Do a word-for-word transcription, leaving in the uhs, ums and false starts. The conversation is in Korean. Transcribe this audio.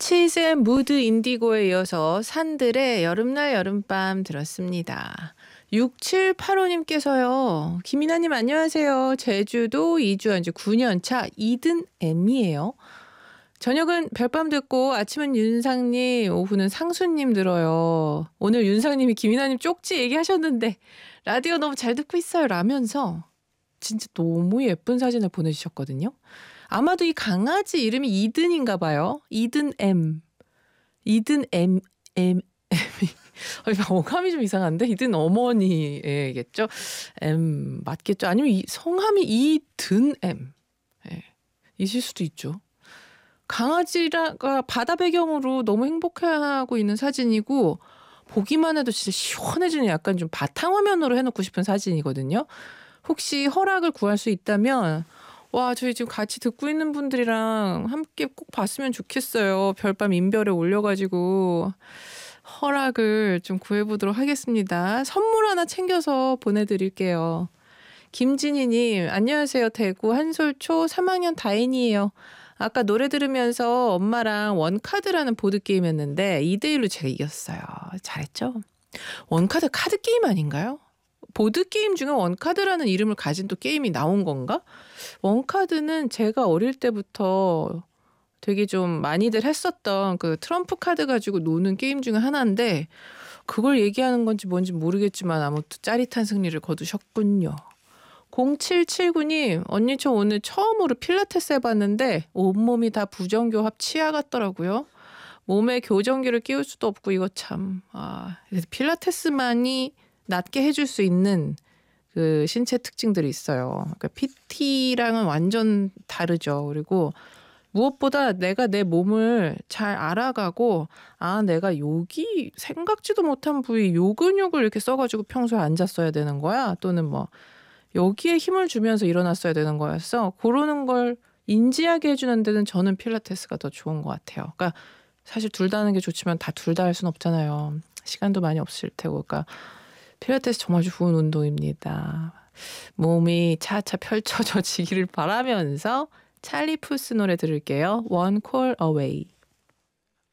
치즈의 무드 인디고에 이어서 산들의 여름날 여름밤 들었습니다. 육칠팔오님께서요. 김이나님 안녕하세요. 제주도 이주한 지 구 년 차 이든엠이에요. 저녁은 별밤 듣고 아침은 윤상님, 오후는 상수님 들어요. 오늘 윤상님이 김이나님 쪽지 얘기하셨는데 라디오 너무 잘 듣고 있어요 라면서 진짜 너무 예쁜 사진을 보내주셨거든요. 아마도 이 강아지 이름이 이든인가 봐요. 이든 M. 이든 M. M. M. 어감이 좀 이상한데? 이든 어머니겠죠? M 맞겠죠? 아니면 이 성함이 이든 M. 예, 이실 수도 있죠. 강아지가 바다 배경으로 너무 행복해하고 있는 사진이고 보기만 해도 진짜 시원해지는 약간 좀 바탕화면으로 해놓고 싶은 사진이거든요. 혹시 허락을 구할 수 있다면 와 저희 지금 같이 듣고 있는 분들이랑 함께 꼭 봤으면 좋겠어요. 별밤 인별에 올려가지고 허락을 좀 구해보도록 하겠습니다. 선물 하나 챙겨서 보내드릴게요. 김진희님 안녕하세요. 대구 한솔초 삼 학년 다인이에요. 아까 노래 들으면서 엄마랑 원카드라는 보드게임 했는데 이 대 일로 제가 이겼어요. 잘했죠? 원카드 카드게임 아닌가요? 보드게임 중에 원카드라는 이름을 가진 또 게임이 나온 건가? 원카드는 제가 어릴 때부터 되게 좀 많이들 했었던 그 트럼프 카드 가지고 노는 게임 중에 하나인데 그걸 얘기하는 건지 뭔지 모르겠지만 아무튼 짜릿한 승리를 거두셨군요. 공칠칠구님 언니 저 오늘 처음으로 필라테스 해봤는데 온몸이 다 부정교합 치아 같더라고요. 몸에 교정기를 끼울 수도 없고 이거 참 아, 필라테스만이 낫게 해줄 수 있는 그 신체 특징들이 있어요. 그러니까 피티랑은 완전 다르죠. 그리고 무엇보다 내가 내 몸을 잘 알아가고 아 내가 여기 생각지도 못한 부위 요 근육을 이렇게 써가지고 평소에 앉았어야 되는 거야. 또는 뭐 여기에 힘을 주면서 일어났어야 되는 거였어. 그러는 걸 인지하게 해주는 데는 저는 필라테스가 더 좋은 것 같아요. 그러니까 사실 둘 다 하는 게 좋지만 다 둘 다 할 수는 없잖아요. 시간도 많이 없을 테고. 그러니까 필라테스 정말 좋은 운동입니다. 몸이 차차 펼쳐져지기를 바라면서 찰리 푸스 노래 들을게요. One Call Away.